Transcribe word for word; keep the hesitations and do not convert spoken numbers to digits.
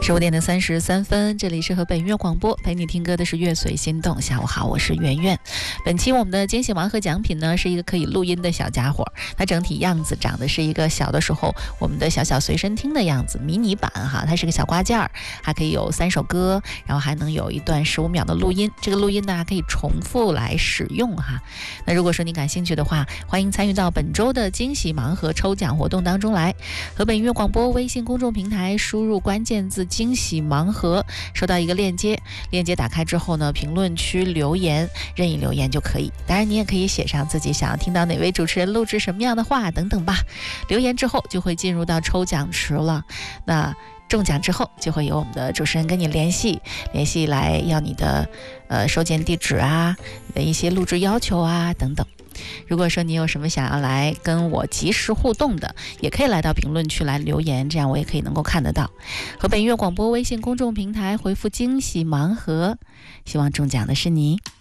十五点的三十三分，这里是河北音乐广播，陪你听歌的是乐随心动。下午好，我是圆圆。本期我们的惊喜盲盒奖品呢，是一个可以录音的小家伙，它整体样子长得是一个小的时候我们的小小随身听的样子，迷你版哈，它是个小挂件儿，还可以有三首歌，然后还能有一段十五秒的录音。这个录音呢可以重复来使用哈。那如果说你感兴趣的话，欢迎参与到本周的惊喜盲盒抽奖活动当中来。河北音乐广播微信公众平台输入关键字惊喜盲盒，收到一个链接，链接打开之后呢，评论区留言，任意留言就可以。当然你也可以写上自己想要听到哪位主持人录制什么样的话等等吧。留言之后就会进入到抽奖池了。那中奖之后就会有我们的主持人跟你联系，联系来要你的呃收件地址啊，你的一些录制要求啊等等。如果说你有什么想要来跟我及时互动的，也可以来到评论区来留言，这样我也可以能够看得到。河北音乐广播微信公众平台回复惊喜盲盒，希望中奖的是你。